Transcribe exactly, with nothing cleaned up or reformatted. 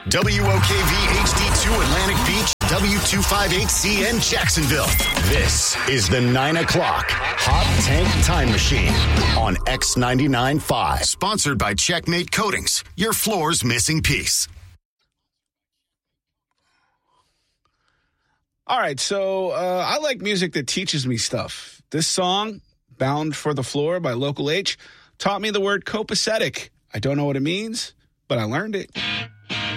W O K V H D two Atlantic Beach, W two fifty-eight C N Jacksonville. This is the nine o'clock Hot Tank Time Machine on X ninety-nine point five. Sponsored by Checkmate Coatings, your floor's missing piece. All right, so uh, I like music that teaches me stuff. This song, Bound for the Floor by Local H, taught me the word copacetic. I don't know what it means, but I learned it.